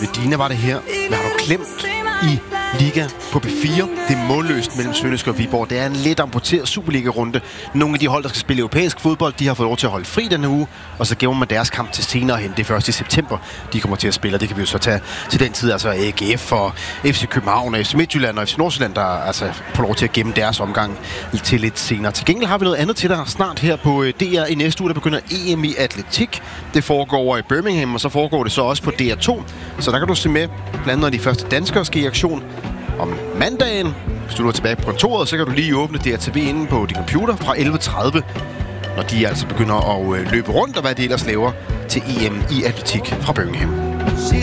Dina var det her. Hvad har du glemt i Liga på B4? Det er målløst mellem Sønderjyske og Viborg. Det er en lidt amputeret Superliga-runde. Nogle af de hold, der skal spille europæisk fodbold, de har fået lov til at holde fri denne uge, og så gemmer man deres kamp til senere hen. Det er først i september, de kommer til at spille, og det kan vi jo så tage til den tid. Altså AGF og FC København, FC Midtjylland og FC Nordsjælland, der altså får lov til at gemme deres omgang til lidt senere. Til gengæld har vi noget andet til dig snart her på DR. I næste uge, der begynder EM i atletik. Det foregår over i Birmingham, og så foregår det så også på DR2. Så der kan du se med, blandt andet når de første danskere skal i aktion om mandagen. Hvis du er tilbage på kontoret, så kan du lige åbne DRTV inde på din computer fra 11:30, når de altså begynder at løbe rundt, og hvad de ellers laver til EM i atletik fra Birmingham.